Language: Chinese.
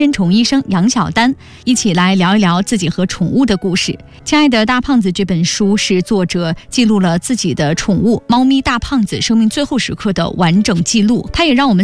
人宠医生杨晓丹一起来聊一聊自己和宠物的故事。亲爱的大胖子这本书是作者记录了自己的宠物猫咪大胖子生命最后时刻的完整记录，它也让我们